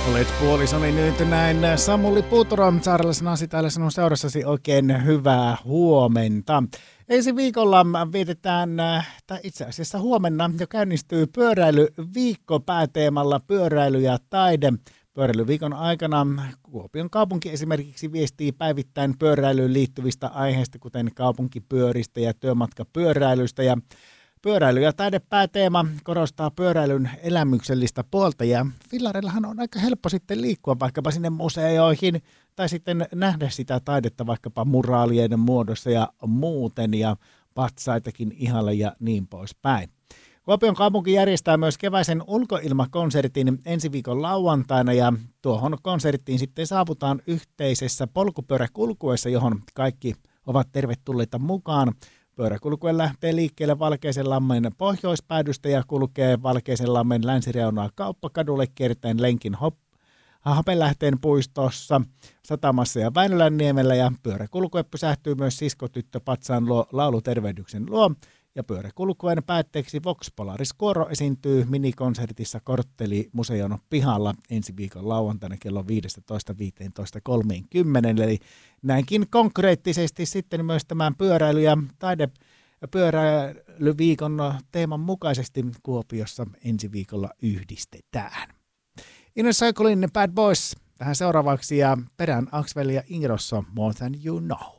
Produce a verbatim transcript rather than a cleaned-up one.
Olet puolisoni nyt näin. Samuli Putro Saarella sanasi täällä sinun seurassasi oikein hyvää huomenta. Ensi viikolla vietetään, tai itse asiassa huomenna jo käynnistyy pyöräilyviikko pääteemalla pyöräily ja taide. Pyöräilyviikon aikana Kuopion kaupunki esimerkiksi viestii päivittäin pyöräilyyn liittyvistä aiheista, kuten kaupunkipyöristä ja työmatkapyöräilystä. Ja pyöräily- ja taidepääteema korostaa pyöräilyn elämyksellistä puolta, ja fillareillahan on aika helppo sitten liikkua vaikkapa sinne museoihin tai sitten nähdä sitä taidetta vaikkapa muraalien muodossa ja muuten, ja patsaitakin ihalla ja niin poispäin. Kuopion kaupunki järjestää myös keväisen ulkoilmakonsertin ensi viikon lauantaina, ja tuohon konserttiin sitten saavutaan yhteisessä polkupyöräkulkuessa, johon kaikki ovat tervetulleita mukaan. Pyöräkulkue lähtee liikkeelle Valkeisenlammen pohjoispäädystä ja kulkee Valkeisenlammen länsireunaa Kauppakadulle kiertäen lenkin hop- Hapenlähteen puistossa, Satamassa ja Väinölänniemellä, ja pyöräkulkue pysähtyy myös siskotyttö Patsaan luo laulutervehdyksen luo, ja pyöräkulkueen päätteeksi Vox Polaris Kuoro esiintyy minikonsertissa Kortteli museon pihalla ensi viikon lauantaina kello viisitoista viisitoista kolmekymmentä, eli näinkin konkreettisesti sitten myös tämän pyöräily- ja taide- ja pyöräilyviikon teeman mukaisesti Kuopiossa ensi viikolla yhdistetään. Inner Cycling Bad Boys tähän seuraavaksi, ja perään Axwell ja Ingrosso More Than You Know.